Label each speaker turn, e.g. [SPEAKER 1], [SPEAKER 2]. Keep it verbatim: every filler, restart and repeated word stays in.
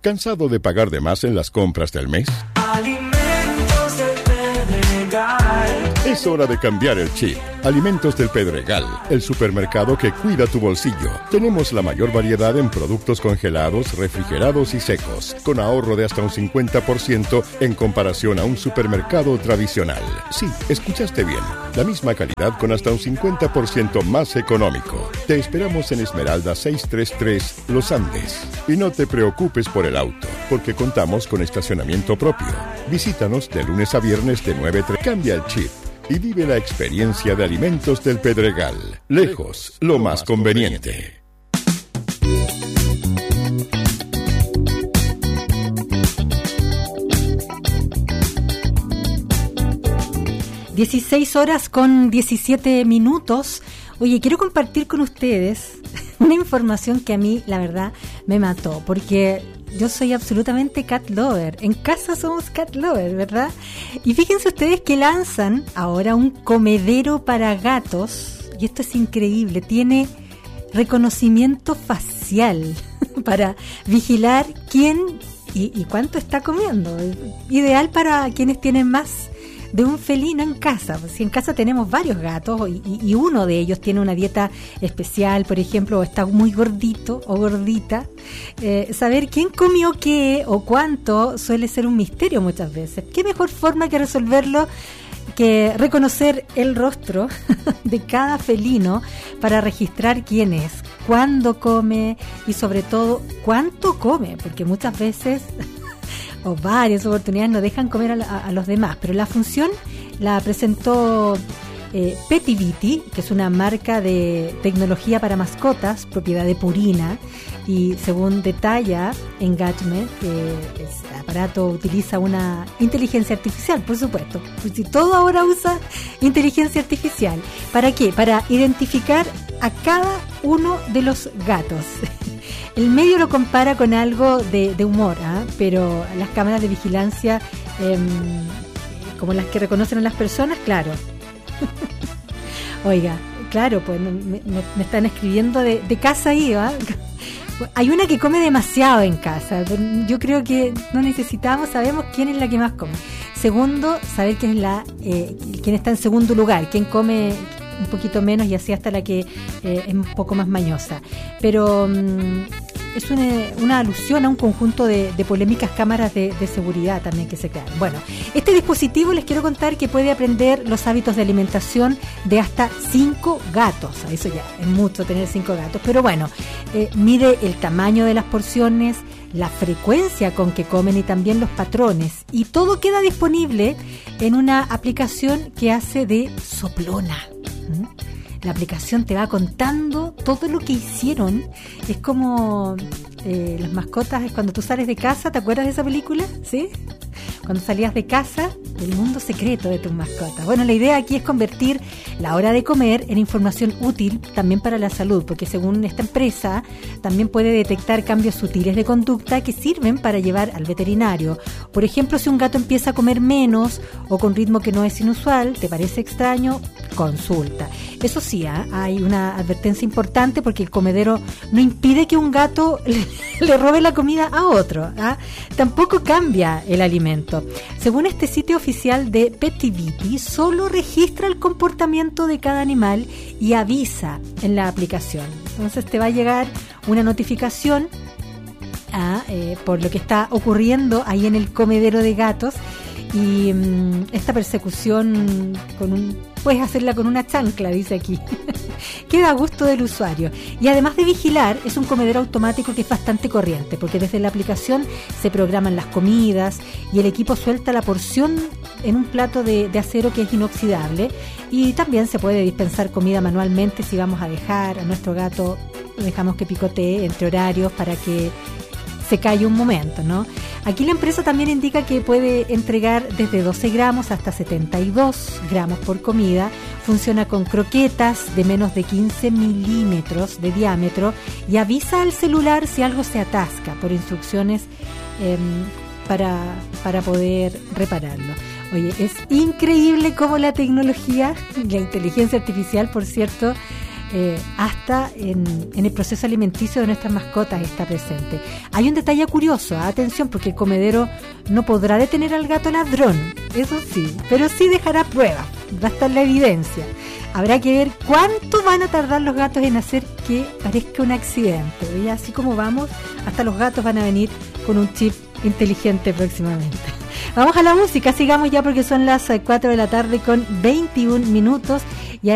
[SPEAKER 1] ¿Cansado de pagar de más en las compras del mes?
[SPEAKER 2] Alimentos del Pedregal.
[SPEAKER 1] Es hora de cambiar el chip. Alimentos del Pedregal, el supermercado que cuida tu bolsillo. Tenemos la mayor variedad en productos congelados, refrigerados y secos, con ahorro de hasta un cincuenta por ciento en comparación a un supermercado tradicional. Sí, escuchaste bien. La misma calidad con hasta un cincuenta por ciento más económico. Te esperamos en Esmeralda seiscientos treinta y tres, Los Andes. Y no te preocupes por el auto, porque contamos con estacionamiento propio. Visítanos de lunes a viernes de nueve a tres. Cambia el chip y vive la experiencia de Alimentos del Pedregal. Lejos, lo más conveniente.
[SPEAKER 3] dieciséis horas con diecisiete minutos. Oye, quiero compartir con ustedes una información que a mí, la verdad, me mató, porque yo soy absolutamente cat lover. En casa somos cat lover, ¿verdad? Y fíjense ustedes que lanzan ahora un comedero para gatos, y esto es increíble, tiene reconocimiento facial para vigilar quién y, y cuánto está comiendo. Ideal para quienes tienen más de un felino en casa. Si en casa tenemos varios gatos y, y, y uno de ellos tiene una dieta especial, por ejemplo, o está muy gordito o gordita, eh, saber quién comió qué o cuánto suele ser un misterio muchas veces. ¿Qué mejor forma que resolverlo que reconocer el rostro de cada felino para registrar quién es, cuándo come y sobre todo cuánto come? Porque muchas veces o varias oportunidades no dejan comer a, la, a los demás, pero la función la presentó eh, Petivity, que es una marca de tecnología para mascotas, propiedad de Purina, y según detalla Engagement, eh, el aparato utiliza una inteligencia artificial, por supuesto, pues si todo ahora usa inteligencia artificial. ¿Para qué? Para identificar a cada uno de los gatos. El medio lo compara con algo de, de humor, ¿eh? Pero las cámaras de vigilancia, eh, como las que reconocen a las personas, claro. Oiga, claro, pues me, me, me están escribiendo de, de casa ahí, ¿va? Hay una que come demasiado en casa. Yo creo que no necesitamos, sabemos quién es la que más come. Segundo, saber quién es la, eh, quién está en segundo lugar, quién come un poquito menos y así hasta la que eh, es un poco más mañosa. Pero um, es una, una alusión a un conjunto de, de polémicas cámaras de, de seguridad también que se crearon. Bueno, este dispositivo les quiero contar que puede aprender los hábitos de alimentación de hasta cinco gatos. Eso ya es mucho tener cinco gatos, pero bueno, eh, mide el tamaño de las porciones, la frecuencia con que comen y también los patrones. Y todo queda disponible en una aplicación que hace de soplona. ¿Mm? La aplicación te va contando todo lo que hicieron. Es como eh, las mascotas, es cuando tú sales de casa. ¿Te acuerdas de esa película? ¿Sí? Cuando salías de casa, el mundo secreto de tus mascotas. Bueno, la idea aquí es convertir la hora de comer en información útil también para la salud, porque según esta empresa también puede detectar cambios sutiles de conducta que sirven para llevar al veterinario. Por ejemplo, si un gato empieza a comer menos o con ritmo que no es inusual, ¿te parece extraño? Consulta. Eso sí, ¿eh? Hay una advertencia importante porque el comedero no impide que un gato le, le robe la comida a otro, ¿eh? Tampoco cambia el alimento. Según este sitio oficial de Petivity, solo registra el comportamiento de cada animal y avisa en la aplicación. Entonces te va a llegar una notificación ah, eh, por lo que está ocurriendo ahí en el comedero de gatos. Y um, esta persecución con un, puedes hacerla con una chancla, dice aquí. Queda a gusto del usuario. Y además de vigilar, es un comedero automático que es bastante corriente, porque desde la aplicación se programan las comidas y el equipo suelta la porción en un plato de, de acero que es inoxidable. Y también se puede dispensar comida manualmente si vamos a dejar a nuestro gato, dejamos que picotee entre horarios para que se calle un momento, ¿no? Aquí la empresa también indica que puede entregar desde doce gramos hasta setenta y dos gramos por comida. Funciona con croquetas de menos de quince milímetros de diámetro y avisa al celular si algo se atasca por instrucciones eh, para, para poder repararlo. Oye, es increíble cómo la tecnología, la inteligencia artificial, por cierto, eh, hasta en, en el proceso alimenticio de nuestras mascotas está presente. Hay un detalle curioso, atención, porque el comedero no podrá detener al gato ladrón, eso sí, pero sí dejará pruebas, va a estar la evidencia. Habrá que ver cuánto van a tardar los gatos en hacer que parezca un accidente. Y así como vamos, hasta los gatos van a venir con un chip inteligente próximamente. Vamos a la música, sigamos ya porque son las cuatro de la tarde con veintiún minutos.